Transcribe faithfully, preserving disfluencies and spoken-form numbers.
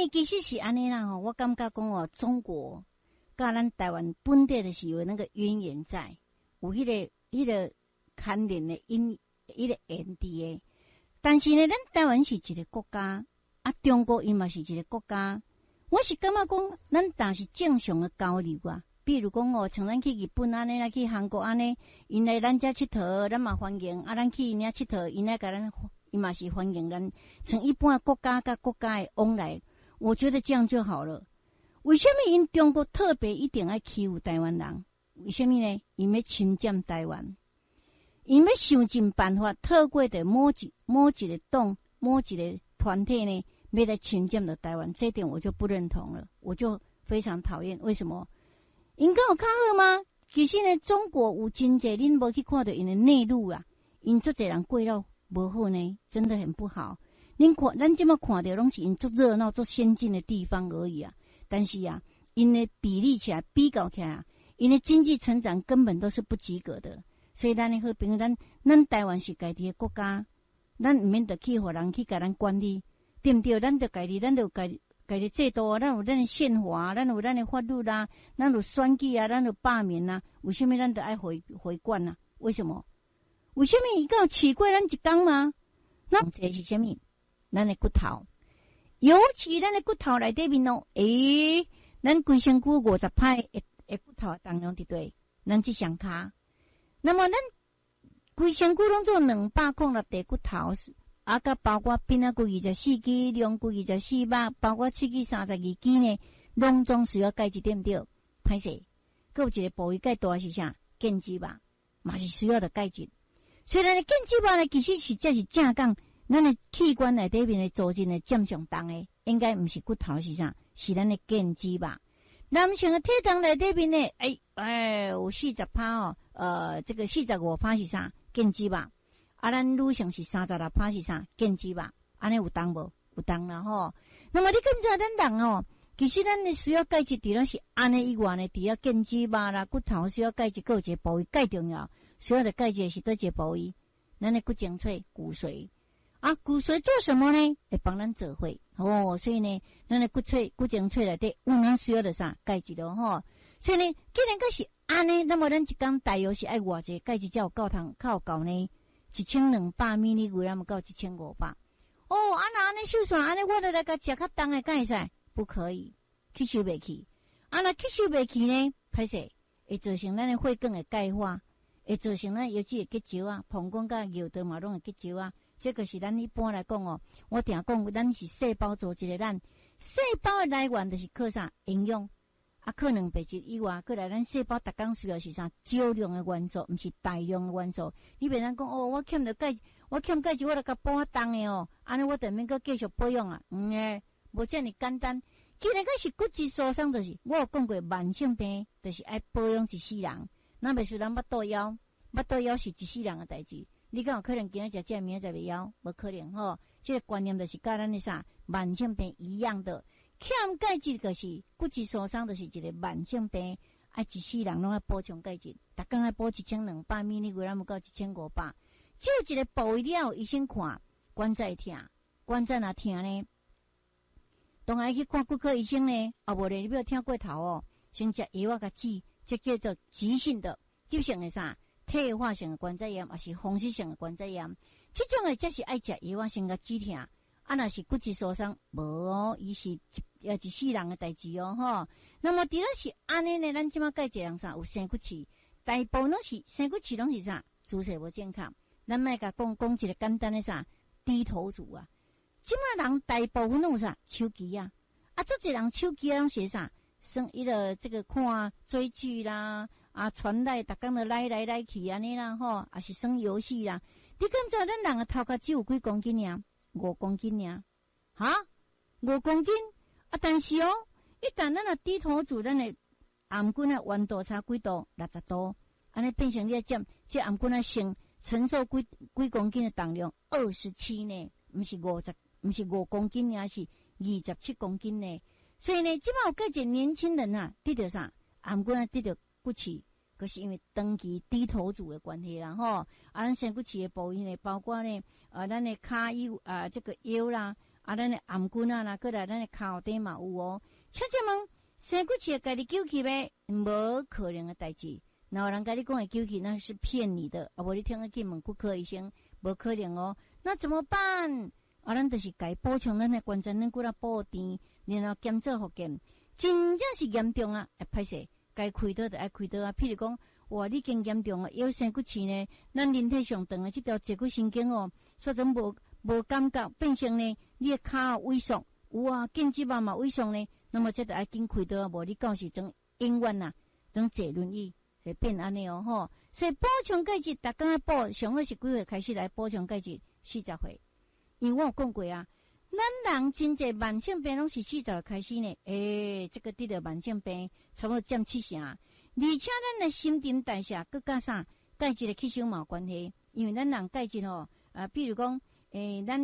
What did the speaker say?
其实是安尼啦吼，我感觉讲哦，中国甲咱台湾本地的是有那个渊源在，有迄、那个迄、那个牵连的因，迄、那个缘伫的。但是呢，咱台湾是一个国家，啊，中国伊嘛是一个国家。我是感觉讲，咱但是正常的交流啊。比如讲哦，像咱去日本安尼，来去韩国安尼，因来咱遮佚佗，咱嘛欢迎；啊，咱去因遐佚佗，因来甲咱，伊嘛是欢迎咱。像一般国家甲国家的往来，我觉得这样就好了。为什么因中国特别一定要欺负台湾人？为什么呢？因要侵占台湾，因要想尽办法透过的某一某一个党、某一个团体呢，要来侵占到台湾。这点我就不认同了，我就非常讨厌。为什么？因敢有较好吗？其实呢，中国有真侪恁无去看到因的内陆啊，因足侪人过了无好呢，真的很不好。恁看，咱即马看到拢是因足热闹、足先进的地方而已啊。但是啊，因的比例起来、比较起来啊，因的经济成长根本都是不及格的。所以咱的好朋友，咱咱台湾是家己的国家，咱唔免得去互人去甲咱管理，对不对？咱着家己，咱着家己。家己制度啊，咱有咱的宪法，咱有咱的法律啦，咱有选举啊，咱有罢免啊，为什么咱得爱回回管啊？为什么？为什么伊敢有试过咱一天吗？那这是什么？咱的骨头，尤其咱的骨头内底面哦，诶，咱规身躯五十派的的骨头当中伫对，咱只双骹，那么咱规身躯拢做两百公六块骨头。啊，甲包括边啊骨二十四支，两骨二十四百，包括七支三十二支呢，拢总需要钙质对不对？歹势，佮有一个部位钙大是啥？腱肌肉，嘛是需要的钙质。虽然呢，腱肌肉呢，其实是才是正讲，咱的器官内底面的组织呢占上重的，应该毋是骨头是啥？是咱的腱肌肉。男性的体重内底面呢，哎哎，有四十趴哦，呃，这个四十五趴是啥？腱肌肉。啊，咱女性是三十六趴是啥？腱肌肉，安尼有当无？有当啦吼。那么你更知道咱人哦，其实咱的需要钙质，除了是安尼以外呢，除了腱肌肉啦、骨头需要钙质，还有一个部位钙重要。需要的钙质是对一个部位，咱的骨精髓、骨髓啊，骨髓做什么呢？会帮咱做血哦。所以呢，咱的骨髓、骨精髓内底有咱需要的啥钙质咯吼。所以呢，既然个是安尼，那么咱一天大约是爱偌济钙质才有够通，较有够呢？一千两百米哩牛，咱们到一千五百。哦，啊那安尼收算，安尼我得来甲食较重的，敢会使？不可以，吸收袂起。啊那吸收袂起呢，歹势会造成咱的血管的钙化，会造成咱尤其会结石啊，膀胱甲尿道嘛拢会结石啊。这个是咱一般来讲哦，我定讲，咱是细胞组织的，咱细胞的来源就是靠啥营养。啊，可能白质以外，过来咱细胞逐工需要是啥少量的元素，毋是大量的元素。你别人讲哦，我欠着钙，我欠钙质，我来甲补啊重的哦，安尼我就免阁继续保养啊。嗯诶，无遮尔简单。既然个是骨质疏松，就是我有讲过，慢性病就是爱保养一世人。那袂是咱巴肚枵，巴肚枵是一世人的代志。你敢有可能今日食这，明仔载袂枵？无可能吼。这个观念就是甲咱的啥慢性病一样的。欠钙质就是骨质疏松，就是一个慢性病，爱一世人拢爱补充钙质，逐工爱补一千两百米，你为咱要到一千五百。只有一个部位了，医生看关节痛，关节若痛呢，当然去看骨科医生呢。啊，无咧，你要听过头哦，先食药啊，甲治，这叫做急性的、急性的啥退化性的关节炎，还是风湿性的关节炎。这种的则是爱食药啊，先甲止痛。啊，若是骨质疏松，无哦，伊是一也一世人的代志哦，吼。那么除了是安尼呢，咱即马介一人啥有生骨刺，大部分拢是生骨刺拢是啥姿势无健康。咱莫甲讲讲一个简单的啥低头族啊，即马人大部分拢有啥手机啊，啊，足侪人手机啊拢是啥，生伊个这个看追剧啦，啊，传来逐工就来来来去安尼啦，吼，啊是耍游戏啦。你敢知咱人个头壳只有几公斤尔？五公斤尔，哈，五公斤啊！但是哦，一旦咱若低头族，咱的颔棍啊温度差几度？六十度，安尼变成你占这颔棍啊承承受几几公斤的重量？二十七呢，毋是五十，毋是五公斤呢，是二十七公斤呢。所以呢，即马有个一年轻人啊，得着啥？颔棍啊得着骨刺。可是因为长期低头族的关系啦，吼，啊，咱身躯刺的部位呢，包括呢，呃，咱的骹腰啊，这个腰啦， 啊，咱的颔骨啊，啦，过来咱的脚底嘛有哦。请问生骨刺家己救起呗？无可能的代志。然后人家你讲会救起，那是骗你的。啊，无你听个去问骨科医生，无可能哦。那怎么办？啊，咱就是该补充咱的关节软骨啦，补电，然后减做复健。真正是严重啊，会歹势，该开刀就爱开刀啊。譬如讲，哇，你更严重啊，腰生骨刺呢，咱人体上长的这条坐骨神经哦，所以无无感觉，变成呢，你的骹萎缩，有啊，肩椎嘛嘛萎缩呢，那么这就爱紧开刀啊，无你到时阵永远呐，等坐轮椅。会变安尼哦吼，所以补充钙质，逐工补，上好是几岁开始来补充钙质？四十岁，因为我有讲过啊，咱人真济慢性病拢是四十岁开始呢。诶、欸，这个得了慢性病，差不多占七成，而且咱的新陈代谢佮加啥钙质的吸收嘛有关系，因为咱人钙质吼，啊，比如讲，诶、欸，咱